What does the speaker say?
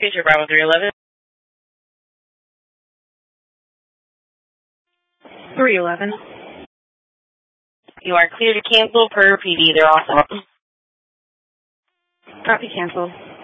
Fisher Bravo 311. 311. You are clear to cancel per PD. They're awesome. Copy, cancel.